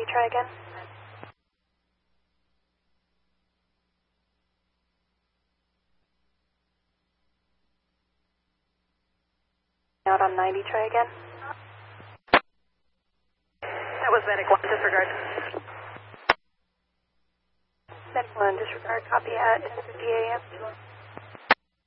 try again. Out on 90, try again. That was Medic 1, disregard. Medic 1, disregard, copy at 10:50 a.m.